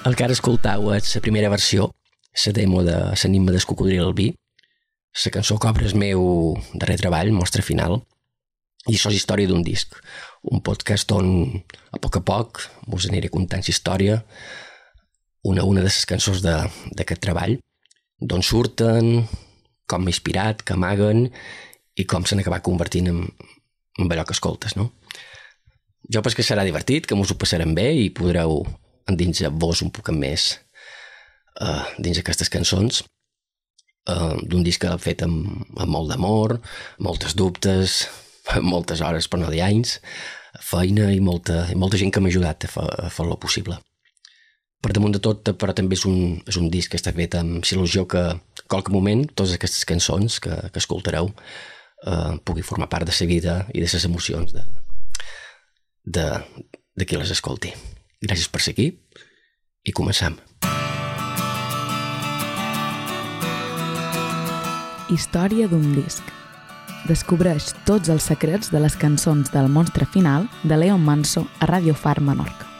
El que ara escoltau és la primera versió, la demo de l'enigma del cocodril albí, la cançó que obre el meu darrer treball, Mostra Final, i això és història d'un disc, un podcast on a poc us aniré contant la història, una de les cançons d'aquest treball, d'on surten, com m'ha inspirat, que amaguen i com s'han acabat convertint en allò que escoltes, no? Jo penso que serà divertit, que mos ho passarem bé i podreu endinsar-vos un poc més dins aquestes cançons d'un disc que l'he fet amb molt d'amor, moltes dubtes, moltes hores per no dir anys, feina i molta gent que m'ha ajudat a fer-lo possible. Per damunt de tot, però també és un disc que està fet amb il·lusió que a qualque moment totes aquestes cançons que escoltareu pugui formar part de la vida i de les emocions de qui les escolti. Gràcies per ser aquí i comencem. Història d'un disc. Descobreix tots els secrets de les cançons del Monstre Final de Leon Manso a Radio Far Menorca.